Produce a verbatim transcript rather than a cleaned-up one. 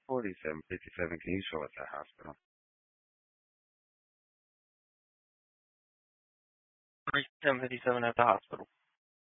forty-seven fifty-seven. Can you show us that hospital? forty-seven fifty-seven at the hospital.